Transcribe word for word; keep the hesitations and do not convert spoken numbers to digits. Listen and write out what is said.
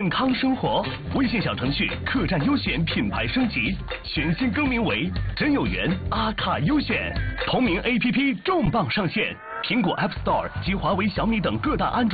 健康生活，微信小程序客栈优选品牌升级，全新更名为真有缘阿卡优选，同名 A P P 重磅上线，苹果 App Store 及华为、小米等各大安卓。